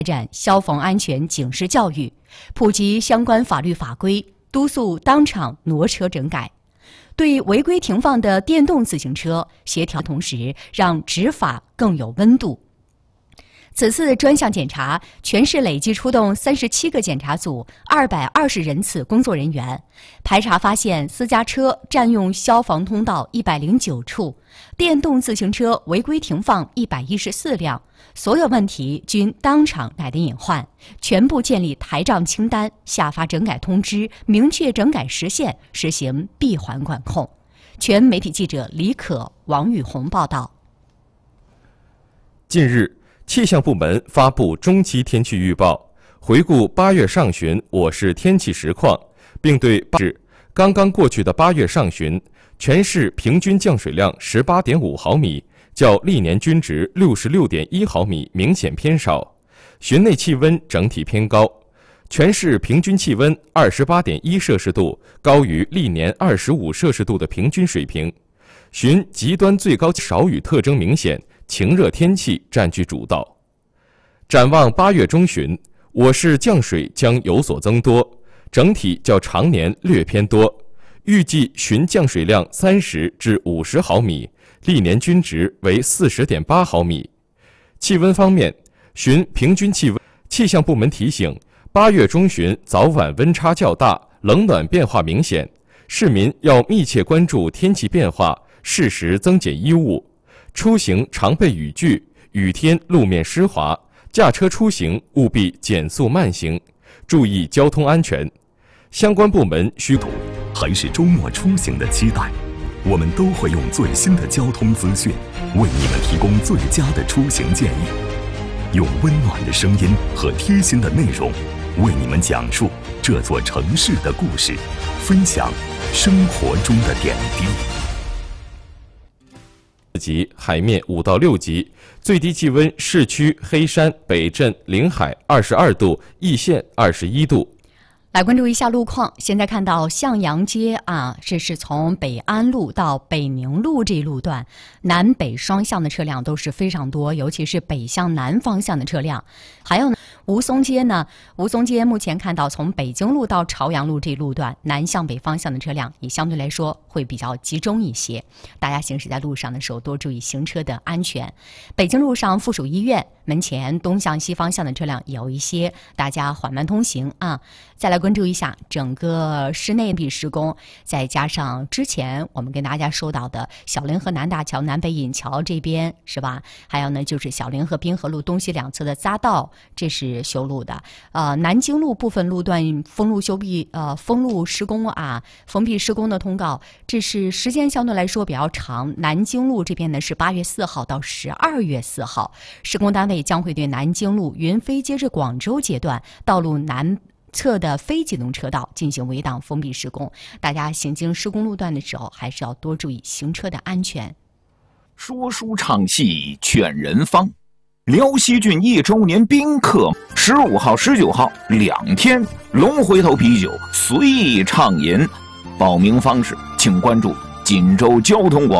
展消防安全警示教育，普及相关法律法规，督促当场挪车整改。对违规停放的电动自行车协调，同时让执法更有温度。此次专项检查，全市累计出动37个检查组，220人次工作人员，排查发现私家车占用消防通道109处，电动自行车违规停放114辆，所有问题均当场来点隐患，全部建立台账清单，下发整改通知，明确整改时限，实行闭环管控。全媒体记者李可、王宇红报道。 近日，气象部门发布中期天气预报，回顾8月上旬我市天气实况，并对刚刚过去的8月上旬，全市平均降水量18.5毫米，较历年均值66.1毫米明显偏少，旬内气温整体偏高，全市平均气温28.1摄氏度，高于历年25摄氏度的平均水平，旬极端最高少雨特征明显，晴热天气占据主导。展望8月中旬，我市降水将有所增多，整体较常年略偏多，预计旬降水量30至50毫米，历年均值为40.8毫米。气温方面，旬平均气温，气象部门提醒，8月中旬早晚温差较大，冷暖变化明显，市民要密切关注天气变化，适时增减衣物，出行常备雨具，雨天路面湿滑，驾车出行务必减速慢行，注意交通安全。相关部门需还是周末出行的期待，我们都会用最新的交通资讯，为你们提供最佳的出行建议，用温暖的声音和贴心的内容，为你们讲述这座城市的故事，分享生活中的点滴。 级海面5到6级，最低气温市区黑山、北镇、临海22度，易县21度。 来关注一下路况，现在看到向阳街这是从北安路到北宁路这一路段，南北双向的车辆都是非常多，尤其是北向南方向的车辆。还有呢，吴淞街目前看到从北京路到朝阳路这一路段，南向北方向的车辆也相对来说会比较集中一些，大家行驶在路上的时候多注意行车的安全。北京路上附属医院门前东向西方向的车辆有一些，大家缓慢通行啊。再来关注一下整个市内壁施工，再加上之前我们跟大家说到的小凌河南大桥南北引桥这边是吧？还有呢就是小凌河滨河路东西两侧的匝道，这是修路的。南京路部分路段封路施工封闭施工的通告，这是时间相对来说比较长。南京路这边呢是8月4号到12月4号，施工单位将会对南京路云飞街至广州阶段道路南侧的非机动车道进行围挡封闭施工，大家行经施工路段的时候还是要多注意行车的安全。 说书唱戏劝人方，辽西郡1周年宾客15号、19号2天，龙回头啤酒随意畅饮。报名方式请关注锦州交通广